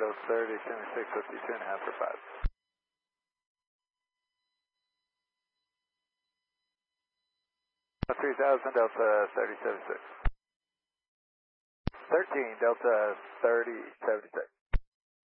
Idaho 30, 76, 52.5 for 5. Three thousand Delta 3076. 13 Delta 3076.